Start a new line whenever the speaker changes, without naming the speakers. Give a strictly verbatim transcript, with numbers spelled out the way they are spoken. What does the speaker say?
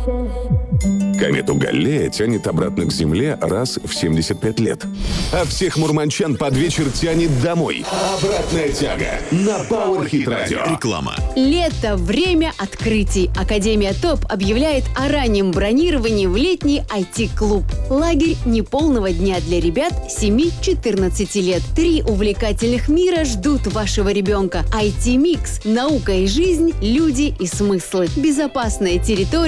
Комету Галлея тянет обратно к Земле раз в семьдесят пять лет. А всех мурманчан под вечер тянет домой. Обратная тяга на Power Hit Radio.
Реклама.
Лето – время открытий. Академия ТОП объявляет о раннем бронировании в летний ай ти-клуб. Лагерь неполного дня для ребят семи-четырнадцати лет. Три увлекательных мира ждут вашего ребенка. ай ти-микс – наука и жизнь, люди и смыслы. Безопасная территория